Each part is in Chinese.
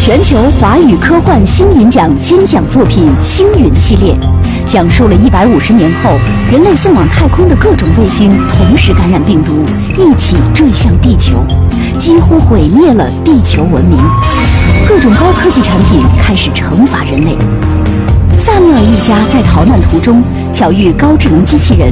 全球华语科幻星云奖金奖作品《星云》系列，讲述了150年后人类送往太空的各种卫星同时感染病毒，一起坠向地球，几乎毁灭了地球文明。各种高科技产品开始惩罚人类。萨缪尔一家在逃难途中巧遇高智能机器人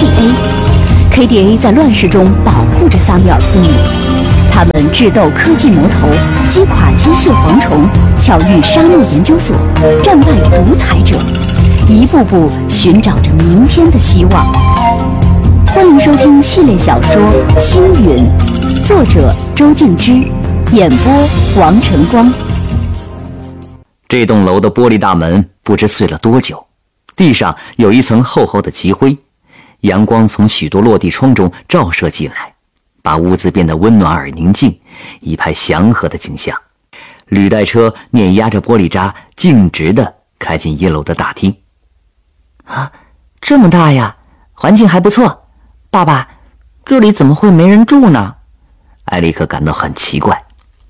KDA，KDA 在乱世中保护着萨缪尔父母。他们智斗科技魔头，击垮机械蝗虫，巧遇沙漠研究所，战败独裁者，一步步寻找着明天的希望。欢迎收听系列小说《星云》，作者周静之，演播王晨光。 这栋楼的玻璃大门不知碎了多久，地上有一层厚厚的积灰，阳光从许多落地窗中照射进来，把屋子变得温暖而宁静，一派祥和的景象。履带车碾压着玻璃渣，径直地开进1楼的大厅。 啊，这么大呀，环境还不错。爸爸，这里怎么会没人住呢？ 艾利克感到很奇怪。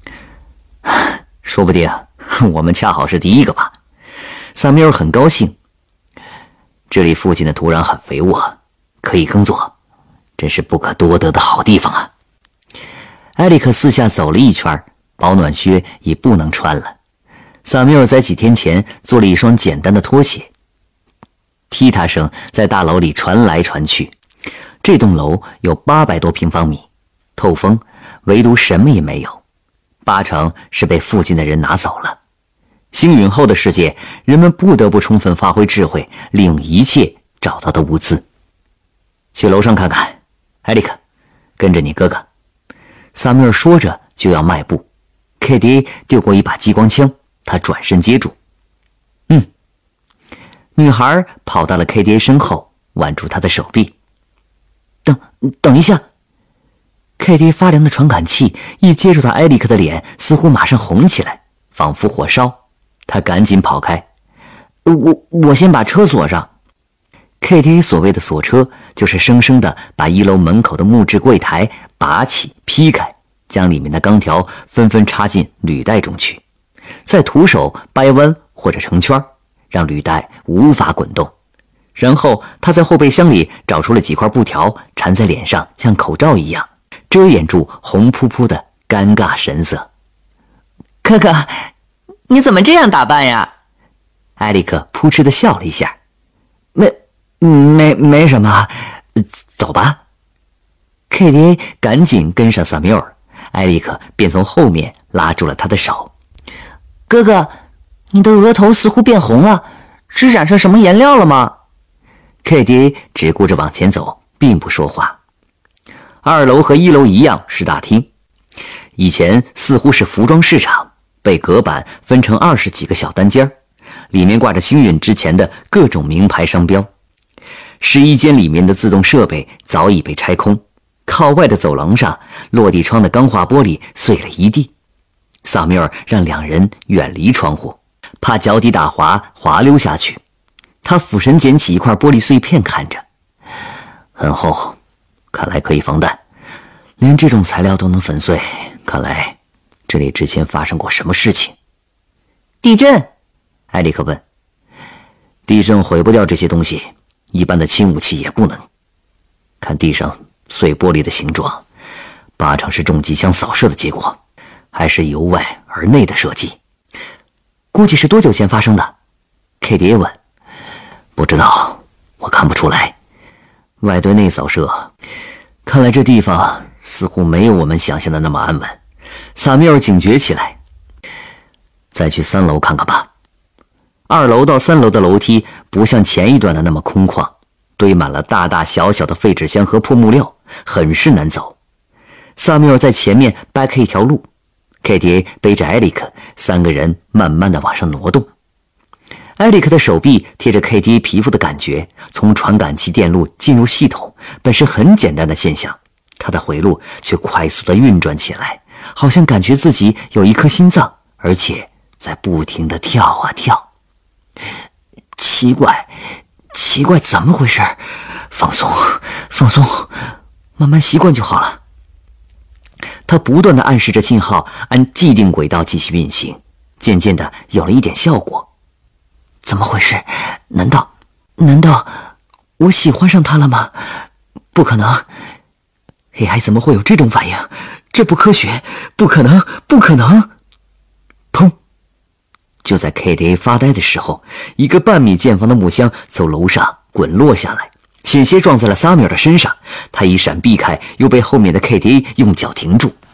说不定我们恰好是第一个吧。萨缪尔很高兴。这里附近的土壤很肥沃，可以耕作，真是不可多得的好地方啊。艾利克四下走了一圈，保暖靴已不能穿了。萨缪尔在几天前做了一双简单的拖鞋。踢踏声在大楼里传来传去。这栋楼有800多平方米，透风，唯独什么也没有，8成是被附近的人拿走了。星云后的世界，人们不得不充分发挥智慧，利用一切找到的物资。去楼上看看，艾利克，跟着你哥哥。萨缪尔说着就要迈步，KDA 丢过一把激光枪，他转身接住。女孩跑到了 KDA 身后，挽住他的手臂。等一下。KDA 发凉的传感器一接触到艾利克的脸，似乎马上红起来，仿佛火烧。他赶紧跑开。我先把车锁上。KDA 所谓的锁车，就是生生地把1楼门口的木质柜台拔起劈开，将里面的钢条纷纷插进履带中去，再徒手掰弯或者成圈，让履带无法滚动。然后他在后备箱里找出了几块布条，缠在脸上，像口罩一样，遮掩住红扑扑的尴尬神色。 哥哥，你怎么这样打扮呀？ 艾利克扑哧地笑了一下。没什么，走吧。KDA 赶紧跟上萨缪尔，艾利克便从后面拉住了他的手。 哥哥，你的额头似乎变红了，是染上什么颜料了吗 ？KDA 只顾着往前走，并不说话。2楼和1楼一样是大厅，以前似乎是服装市场，被隔板分成20几个小单间，里面挂着星云之前的各种名牌商标。11间里面的自动设备早已被拆空，靠外的走廊上，落地窗的钢化玻璃碎了一地。萨缪尔让2人远离窗户，怕脚底打滑滑溜下去。他俯身捡起一块玻璃碎片，看着，很厚，看来可以防弹。连这种材料都能粉碎，看来这里之前发生过什么事情。 地震？ 艾利克问。地震毁不掉这些东西，一般的轻武器也不能。看地上碎玻璃的形状，8成是重机枪扫射的结果，还是由外而内的设计。估计是多久前发生的？KDA 问。不知道，我看不出来。外对内扫射，看来这地方似乎没有我们想象的那么安稳。萨缪尔警觉起来。再去3楼看看吧。2楼到3楼的楼梯不像前一段的那么空旷，堆满了大大小小的废纸箱和破木料，很是难走。萨缪尔在前面掰开一条路， KDA 背着艾利克，3个人慢慢地往上挪动。艾利克的手臂贴着 KDA 皮肤的感觉，从传感器电路进入系统，本是很简单的现象，他的回路却快速地运转起来，好像感觉自己有一颗心脏，而且在不停地跳啊跳。奇怪，怎么回事？放松，慢慢习惯就好了。他不断地暗示着信号按既定轨道继续运行， 渐渐的有了一点效果。 怎么回事？难道我喜欢上他了吗？不可能 ，AI 怎么会有这种反应？这不科学，不可能，不可能！ 砰！就在 KDA 发呆的时候，一个半米见方的木箱从楼上滚落下来，险些撞在了萨米尔的身上。他一闪避开，又被后面的 KDA 用脚停住。